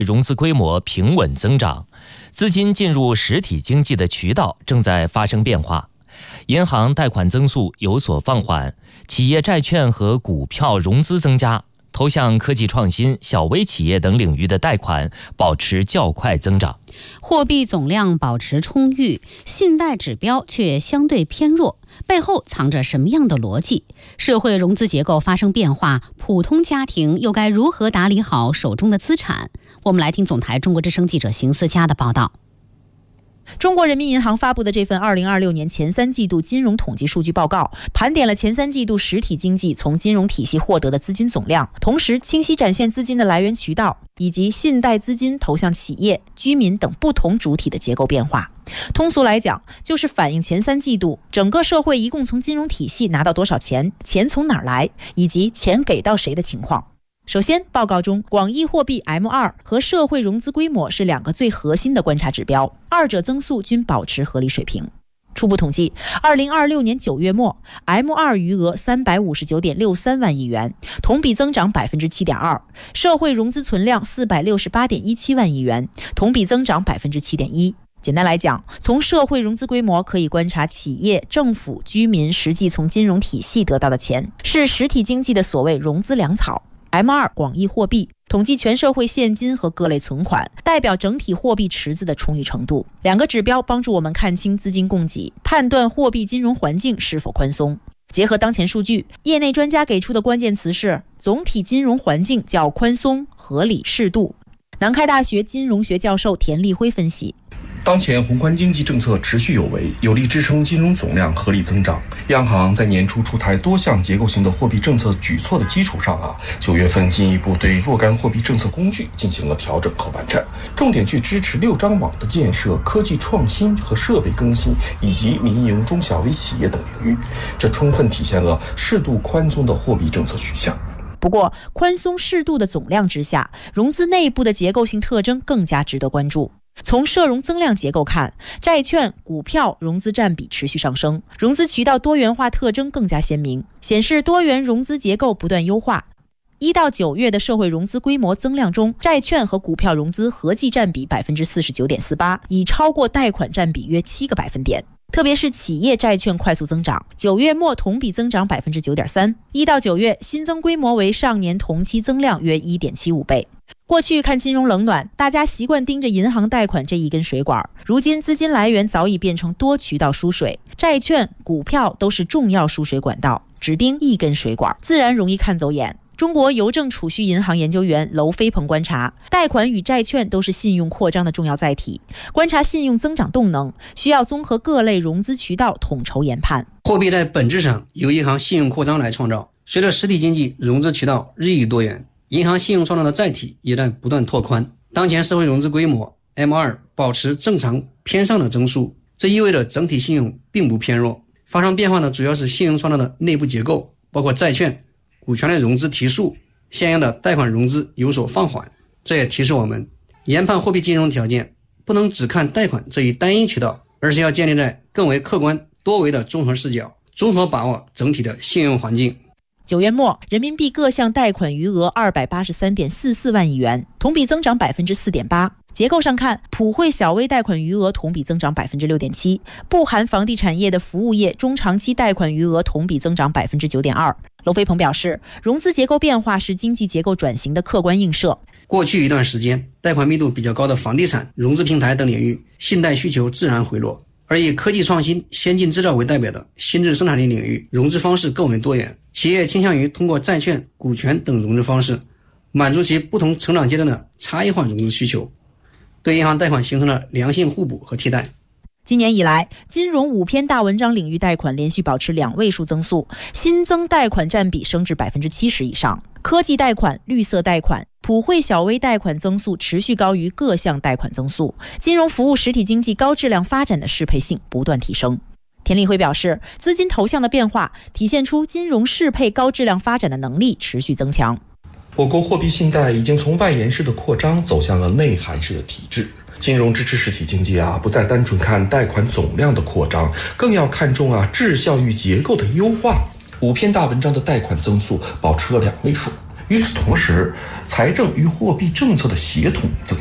融资规模平稳增长，资金进入实体经济的渠道正在发生变化。银行贷款增速有所放缓，企业债券和股票融资增加，投向科技创新、小微企业等领域的贷款保持较快增长。 货币总量保持充裕，信贷指标却相对偏弱，背后藏着什么样的逻辑？社会融资结构发生变化，普通家庭又该如何打理好手中的资产？我们来听总台中国之声记者邢思佳的报道。 中国人民银行发布的这份2026年前3季度金融统计数据报告，盘点了前3季度实体经济从金融体系获得的资金总量，同时清晰展现资金的来源渠道以及信贷资金投向企业、居民等不同主体的结构变化。通俗来讲，就是反映前3季度整个社会一共从金融体系拿到多少钱，钱从哪儿来，以及钱给到谁的情况。首先，报告中广义货币 M2 和社会融资规模是2个最核心的观察指标，二者增速均保持合理水平。初步统计，2026年9月末 M2 余额 359.63 万亿元，同比增长 7.2%， 社会融资存量 468.17 万亿元，同比增长 7.1%。简单来讲，从社会融资规模可以观察企业、政府、居民实际从金融体系得到的钱，是实体经济的所谓融资粮草。M2 广义货币统计全社会现金和各类存款，代表整体货币池子的充裕程度。2个指标帮助我们看清资金供给，判断货币金融环境是否宽松。结合当前数据，业内专家给出的关键词是总体金融环境较宽松、合理、适度。南开大学金融学教授田立辉分析， 当前宏观经济政策持续有为，有力支撑金融总量合理增长。央行在年初出台多项结构性的货币政策举措的基础上9月份进一步对若干货币政策工具进行了调整和完善，重点去支持6张网的建设、科技创新和设备更新，以及民营中小微企业等领域。这充分体现了适度宽松的货币政策取向。 不过，宽松适度的总量之下，融资内部的结构性特征更加值得关注。从社融增量结构看，债券、股票融资占比持续上升，融资渠道多元化特征更加鲜明，显示多元融资结构不断优化。1到9月的社会融资规模增量中，债券和股票融资合计占比 49.48%， 已超过贷款占比约7个百分点。特别是企业债券快速增长，9月末同比增长 9.3%， 1到9月新增规模为上年同期增量约 1.75 倍。过去看金融冷暖，大家习惯盯着银行贷款这一根水管，如今资金来源早已变成多渠道输水，债券、股票都是重要输水管道，只盯一根水管，自然容易看走眼。中国邮政储蓄银行研究员娄飞鹏观察，贷款与债券都是信用扩张的重要载体，观察信用增长动能，需要综合各类融资渠道统筹研判。 货币在本质上由银行信用扩张来创造，随着实体经济融资渠道日益多元，银行信用创造的载体也在不断拓宽。当前社会融资规模 M2 保持正常偏上的增速，这意味着整体信用并不偏弱。发生变化的主要是信用创造的内部结构，包括债券、股权的融资提速，相应的贷款融资有所放缓。这也提示我们，研判货币金融条件不能只看贷款这一单一渠道，而是要建立在更为客观多维的综合视角，综合把握整体的信用环境。 9月末，人民币各项贷款余额 283.44 万亿元，同比增长 4.8%。结构上看，普惠小微贷款余额同比增长 6.7%， 不含房地产业的服务业中长期贷款余额同比增长 9.2%。娄飞鹏表示，融资结构变化是经济结构转型的客观映射。 过去一段时间，贷款密度比较高的房地产、融资平台等领域，信贷需求自然回落，而以科技创新、先进制造为代表的新质生产力领域，融资方式更为多元，企业倾向于通过债券、股权等融资方式，满足其不同成长阶段的差异化融资需求，对银行贷款形成了良性互补和替代。 今年以来，金融5篇大文章领域贷款连续保持2位数增速，新增贷款占比升至 70% 以上，科技贷款、绿色贷款、普惠小微贷款增速持续高于各项贷款增速，金融服务实体经济高质量发展的适配性不断提升。田立辉表示，资金投向的变化体现出金融适配高质量发展的能力持续增强。 我国货币信贷已经从外延式的扩张走向了内涵式的体制。金融支持实体经济不再单纯看贷款总量的扩张，更要看重质效与结构的优化。5篇大文章的贷款增速保持了2位数， 与此同时，财政与货币政策的协同则